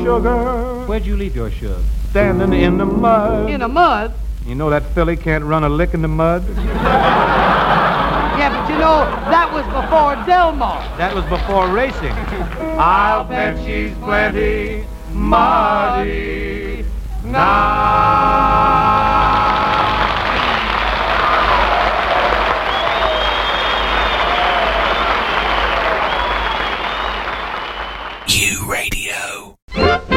sugar. Where'd you leave your sugar? Standing in the mud. In the mud? You know that filly can't run a lick in the mud? Yeah, but you know, that was before Del Mar. That was before racing. I'll bet she's plenty muddy now.